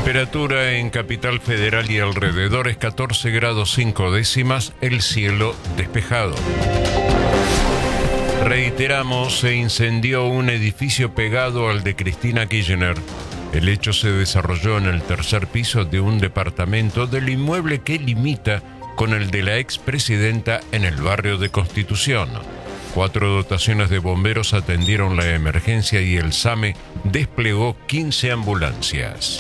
Temperatura en Capital Federal y alrededores 14 grados 5 décimas, el cielo despejado. Reiteramos, se incendió un edificio pegado al de Cristina Kirchner. El hecho se desarrolló en el tercer piso de un departamento del inmueble que limita con el de la expresidenta en el barrio de Constitución. 4 dotaciones de bomberos atendieron la emergencia y el SAME desplegó 15 ambulancias.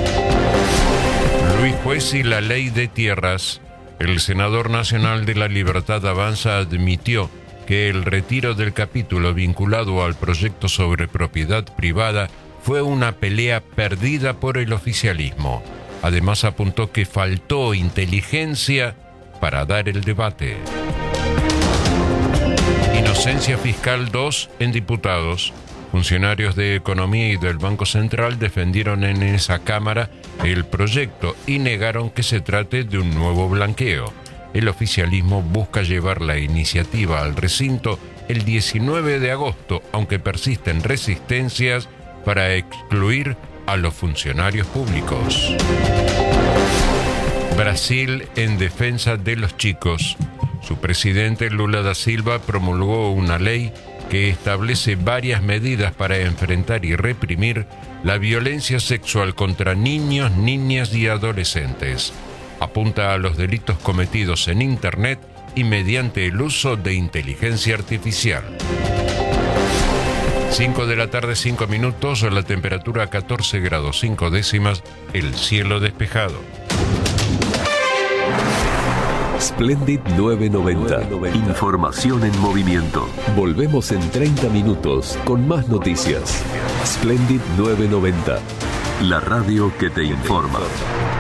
Luis Juez y la ley de tierras. El senador nacional de La Libertad Avanza admitió que el retiro del capítulo vinculado al proyecto sobre propiedad privada fue una pelea perdida por el oficialismo. Además apuntó que faltó inteligencia para dar el debate. Inocencia fiscal 2 en diputados. Funcionarios de Economía y del Banco Central defendieron en esa Cámara el proyecto y negaron que se trate de un nuevo blanqueo. El oficialismo busca llevar la iniciativa al recinto el 19 de agosto, aunque persisten resistencias para excluir a los funcionarios públicos. Brasil en defensa de los chicos. Su presidente Lula da Silva promulgó una ley que establece varias medidas para enfrentar y reprimir la violencia sexual contra niños, niñas y adolescentes. Apunta a los delitos cometidos en Internet y mediante el uso de inteligencia artificial. 5 de la tarde, 5 minutos, la temperatura 14 grados 5 décimas, el cielo despejado. Splendid 990. Información en movimiento. Volvemos en 30 minutos con más noticias. Splendid 990. La radio que te informa.